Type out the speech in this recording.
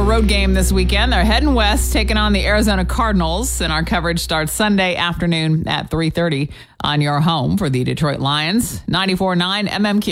road game this weekend. They're heading west, taking on the Arizona Cardinals, and our coverage starts Sunday afternoon at 3:30 on your home for the Detroit Lions. 94.9 MMQ.